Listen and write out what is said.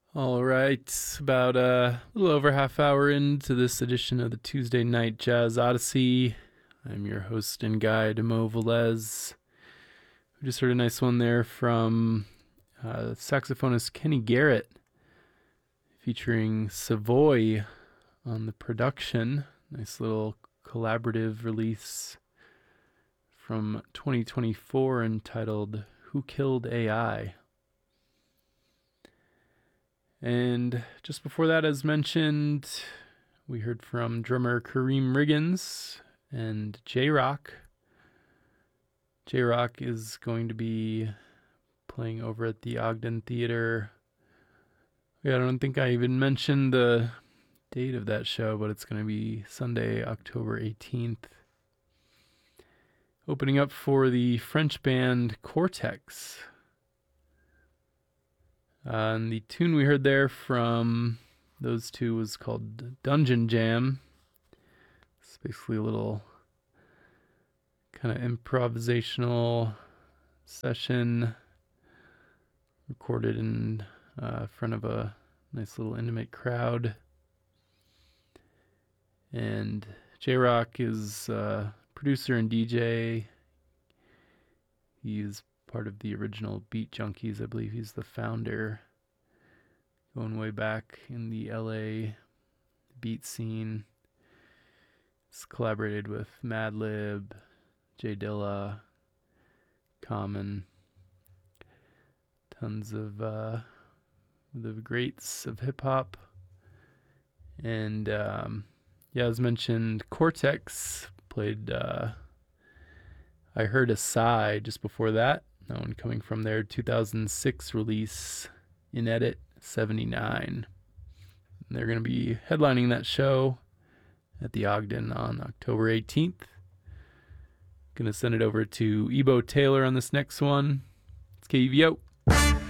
All right, about a little over half hour into this edition of the Tuesday Night Jazz Odyssey. I'm your host and guide, Mo Velez. We just heard a nice one there from saxophonist Kenny Garrett, featuring Savoy on the production. Nice little collaborative release from 2024 entitled Who Killed AI? And just before that, as mentioned, we heard from drummer Kareem Riggins and J-Rock. J-Rock is going to be playing over at the Ogden Theater. I don't think I even mentioned the date of that show, but it's going to be Sunday, October 18th. Opening up for the French band Cortex. And the tune we heard there from those two was called Dungeon Jam. It's basically a little kind of improvisational session recorded in front of a nice little intimate crowd. And J-Rock is producer and DJ. He's part of the original Beat Junkies. I believe he's the founder, going way back in the LA beat scene. He's collaborated with Madlib, Jay Dilla, Common, tons of the greats of hip hop. And as mentioned, Cortex played I Heard a Sigh just before that. That one coming from their 2006 release, In Edit 79. And they're going to be headlining that show at the Ogden on October 18th. Going to send it over to Ebo Taylor on this next one. It's KUVO.